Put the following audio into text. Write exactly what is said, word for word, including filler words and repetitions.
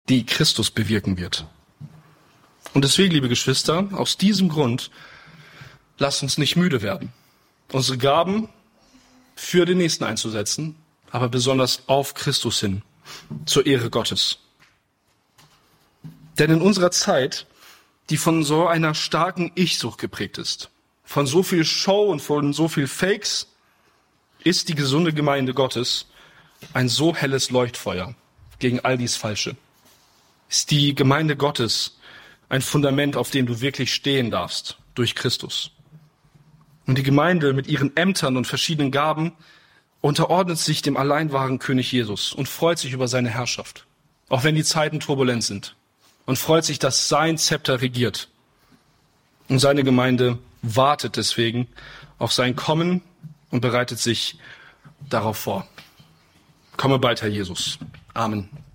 die Christus bewirken wird. Und deswegen, liebe Geschwister, aus diesem Grund, lasst uns nicht müde werden, unsere Gaben für den Nächsten einzusetzen, aber besonders auf Christus hin, zur Ehre Gottes. Denn in unserer Zeit, die von so einer starken Ich-Sucht geprägt ist, von so viel Show und von so viel Fakes, ist die gesunde Gemeinde Gottes ein so helles Leuchtfeuer gegen all dies Falsche. Ist die Gemeinde Gottes ein Fundament, auf dem du wirklich stehen darfst, durch Christus. Und die Gemeinde mit ihren Ämtern und verschiedenen Gaben unterordnet sich dem allein wahren König Jesus und freut sich über seine Herrschaft, auch wenn die Zeiten turbulent sind, und freut sich, dass sein Zepter regiert. Und seine Gemeinde wartet deswegen auf sein Kommen und bereitet sich darauf vor. Komme bald, Herr Jesus. Amen.